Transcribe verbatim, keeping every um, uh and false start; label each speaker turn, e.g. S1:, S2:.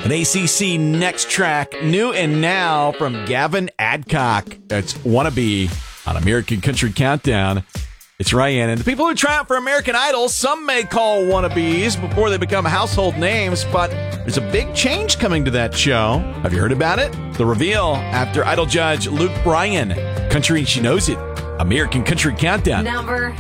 S1: An A C C Next Track, new and now from Gavin Adcock. It's Wannabe on American Country Countdown. It's Ryan. And the people who try out for American Idol, some may call wannabes before they become household names, but there's a big change coming to that show. Have you heard about it? The reveal after Idol judge Luke Bryan. Country and She Knows It. American Country Countdown.
S2: Number